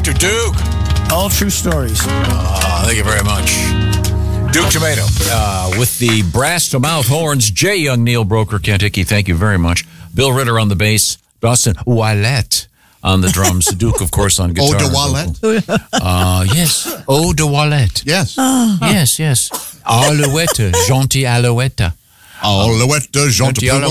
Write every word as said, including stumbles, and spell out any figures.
Doctor Duke. All true stories. Uh, thank you very much. Duke Tomato uh, with the brass to mouth horns. J. Young, Neil Broker, Kentucky. Thank you very much. Bill Ritter on the bass. Dawson Wallette on the drums. Duke, of course, on guitar. Eau de Wallette? Uh, yes. Eau de Wallette. Yes. Yes, yes. Alouette. Gentil Alouette. Alouette, gentil